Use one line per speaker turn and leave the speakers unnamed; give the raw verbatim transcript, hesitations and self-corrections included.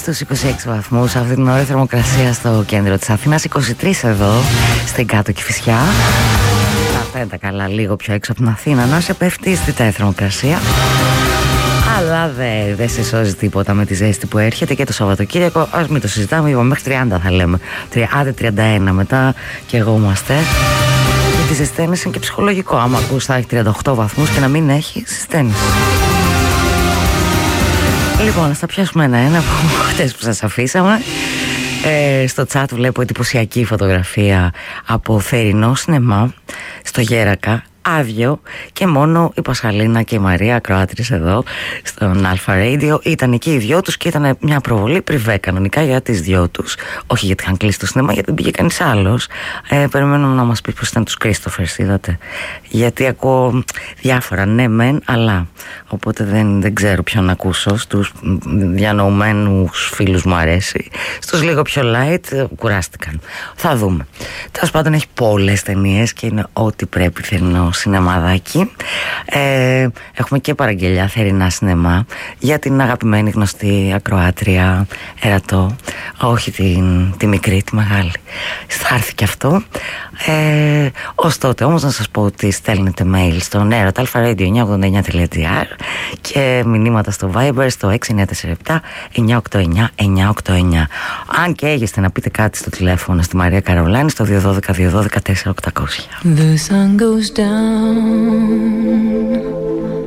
στους είκοσι έξι βαθμούς. Αυτή την ώρα η θερμοκρασία στο κέντρο της Αθήνας, είκοσι τρία εδώ στην Κάτω Κηφισιά. Αυτά είναι τα καλά, λίγο πιο έξω από την Αθήνα να σε πέφτει αισθητά η θερμοκρασία. Αλλά δεν δε σε σώζει τίποτα με τη ζέστη που έρχεται και το Σαββατοκύριακο. Ας μην το συζητάμε, είπαμε μέχρι τριάντα θα λέμε. Άντε τριάντα ένα μετά και εγώ είμαστε. Γιατί ζεσταίνεις είναι και ψυχολογικό. Άμα ακούς θα έχει τριάντα οκτώ βαθμούς και να μην έχει, ζεσταίνεις. Λοιπόν, θα πιάσουμε ένα-ένα από χτες που σας αφήσαμε. Ε, στο chat βλέπω εντυπωσιακή φωτογραφία από θερινό σινεμά στο Γέρακα, άδειο, και μόνο η Πασχαλίνα και η Μαρία, ακροάτρες εδώ στον Αλφα Radio, ήταν εκεί οι δυο τους και ήταν μια προβολή πριβέ κανονικά για τις δυο τους. Όχι γιατί είχαν κλείσει το σινεμά, γιατί δεν πήγε κανείς άλλος. Ε, περιμένουμε να μας πει πως ήταν τους Κρίστοφερς, είδατε. Γιατί ακούω διάφορα, ναι μεν, αλλά. Οπότε δεν, δεν ξέρω ποιον να ακούσω. Στους διανοουμένους φίλους μου αρέσει. Στους λίγο πιο light κουράστηκαν. Θα δούμε. Τέλος πάντων έχει πολλές ταινίες και είναι ό,τι πρέπει θερινό σινεμαδάκι. Ε, έχουμε και παραγγελιά θερινά σινεμά για την αγαπημένη γνωστή ακροάτρια Ερατό. Όχι την, τη μικρή, τη μεγάλη. Θα έρθει και αυτό. Ε, ως τότε όμως να σας πω ότι στέλνετε mail στο έρωτα αλφα ρέιντιο εννιά ογδόντα εννιά τελεία τζι άρ και μηνύματα στο Viber στο έξι εννιά τέσσερα επτά εννιά οκτώ εννιά εννιά οκτώ εννιά. Αν και έγεστε να πείτε κάτι στο τηλέφωνο στη Μαρία Καρολάνη στο δύο ένα δύο δύο ένα δύο τέσσερα οκτώ μηδέν μηδέν.
The sun goes down